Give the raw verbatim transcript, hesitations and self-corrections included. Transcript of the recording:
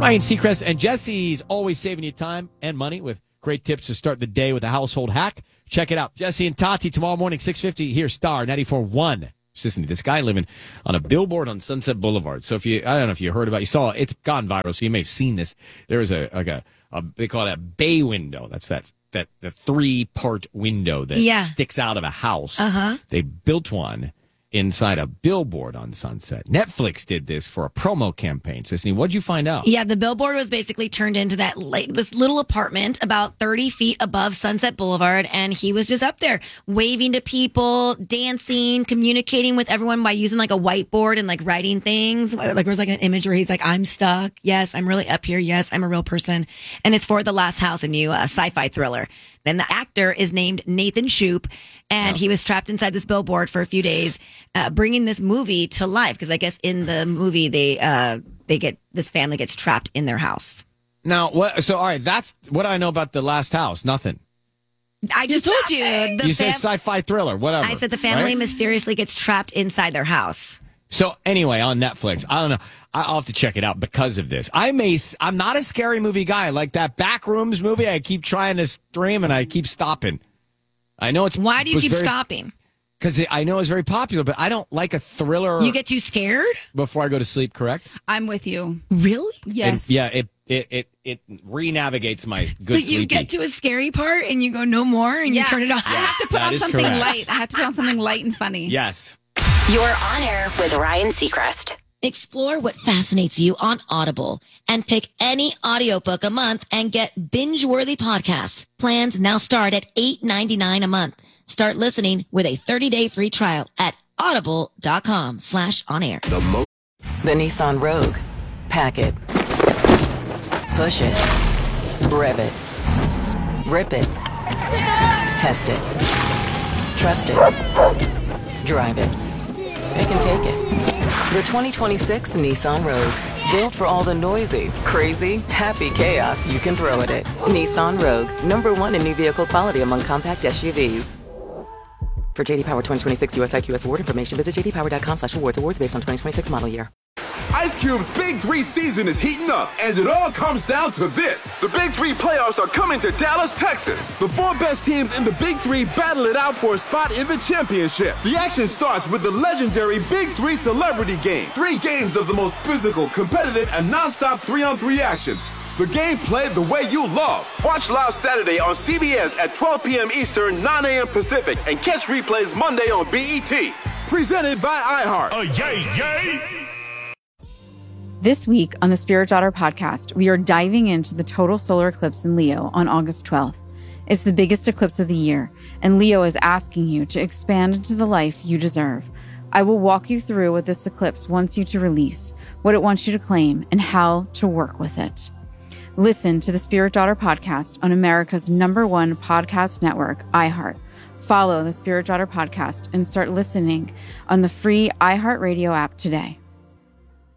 Ryan Seacrest and Jesse's always saving you time and money with great tips to start the day with a household hack. Check it out. Jesse and Tati tomorrow morning, six fifty, here, Star ninety-four point one. Listen to this guy living on a billboard on Sunset Boulevard. So if you, I don't know if you heard about it, you saw it, it's gone viral, so you may have seen this. There was a, like a, a they call it a bay window. That's that, that, the three part window that yeah. sticks out of a house. Uh-huh. They built one inside a billboard on Sunset. Netflix did this for a promo campaign. Sisney, what'd you find out? Yeah, the billboard was basically turned into that like this little apartment about thirty feet above Sunset Boulevard, and he was just up there waving to people, dancing, communicating with everyone by using like a whiteboard and like writing things. Like there was like an image where he's like, "I'm stuck. Yes, I'm really up here. Yes, I'm a real person." And it's for The Last House, a new uh, sci-fi thriller. And the actor is named Nathan Shoup, and oh. he was trapped inside this billboard for a few days, uh, bringing this movie to life. Because I guess in the movie, they uh, they get this family gets trapped in their house. Now, what? So, all right, that's what I know about The Last House. Nothing. I just told you. The you fam- said sci-fi thriller. Whatever. I said the family right? mysteriously gets trapped inside their house. So anyway, on Netflix, I don't know. I'll have to check it out because of this. I may, I'm not a scary movie guy. Like that Backrooms movie, I keep trying to stream and I keep stopping. I know it's. Why do you keep very, stopping? Because I know it's very popular, but I don't like a thriller. You get too scared? Before I go to sleep, correct? I'm with you. Really? Yes. And, yeah, it, it, it, it re-navigates my good So you sleepy. get to a scary part and you go no more and yeah. you turn it off? I have to put that on is something correct. light. I have to put on something light and funny. Yes. You're on air with Ryan Seacrest. Explore what fascinates you on Audible and pick any audiobook a month and get binge-worthy podcasts. Plans now start at eight ninety-nine a month. Start listening with a thirty-day free trial at audible.com slash on air. The, mo- the Nissan Rogue. Pack it. Push it. Rev it. Rip it. Test it. Trust it. Drive it. It can take it. The twenty twenty-six Nissan Rogue. Built for all the noisy, crazy, happy chaos you can throw at it. Nissan Rogue. Number one in new vehicle quality among compact S U Vs. For J D Power twenty twenty-six U S I Q S award information, visit jdpower.com slash awards. Awards based on twenty twenty-six model year. Ice Cube's Big Three season is heating up, and it all comes down to this. The Big Three playoffs are coming to Dallas, Texas. The four best teams in the Big Three battle it out for a spot in the championship. The action starts with the legendary Big Three Celebrity Game. Three games of the most physical, competitive, and nonstop three-on-three action. The game played the way you love. Watch live Saturday on C B S at twelve p.m. Eastern, nine a.m. Pacific, and catch replays Monday on B E T. Presented by iHeart. Oh, yay, yay! This week on the Spirit Daughter podcast, we are diving into the total solar eclipse in Leo on August twelfth. It's the biggest eclipse of the year, and Leo is asking you to expand into the life you deserve. I will walk you through what this eclipse wants you to release, what it wants you to claim, and how to work with it. Listen to the Spirit Daughter podcast on America's number one podcast network, iHeart. Follow the Spirit Daughter podcast and start listening on the free iHeartRadio app today.